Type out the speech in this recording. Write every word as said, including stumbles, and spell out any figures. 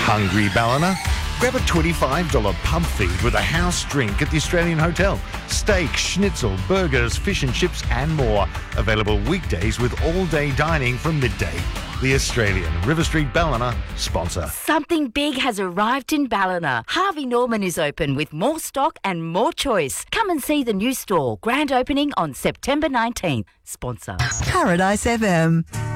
Hungry, Ballina? Grab a twenty-five dollars pub feed with a house drink at the Australian Hotel. Steak, schnitzel, burgers, fish and chips and more. Available weekdays with all-day dining from midday. The Australian River Street Ballina sponsor. Something big has arrived in Ballina. Harvey Norman is open with more stock and more choice. Come and see the new store. Grand opening on September nineteenth. Sponsor. Paradise F M.